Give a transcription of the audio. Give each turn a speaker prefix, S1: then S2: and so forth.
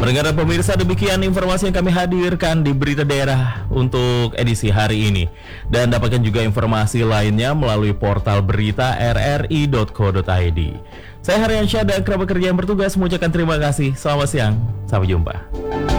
S1: Pendengar dan pemirsa, demikian informasi yang kami hadirkan di Berita Daerah untuk edisi hari ini. Dan dapatkan juga informasi lainnya melalui portal berita rri.co.id. Saya Haryansyah dan kerabat kerja yang bertugas mengucapkan terima kasih. Selamat siang, sampai jumpa.